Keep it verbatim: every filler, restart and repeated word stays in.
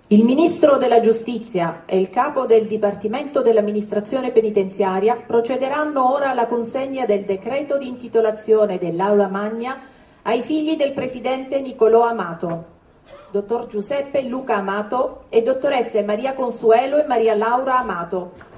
Il Ministro della Giustizia e il Capo del Dipartimento dell'Amministrazione Penitenziaria procederanno ora alla consegna del decreto di intitolazione dell'Aula Magna ai figli del Presidente Nicolò Amato, Dottor Giuseppe Luca Amato e Dottoresse Maria Consuelo e Maria Laura Amato,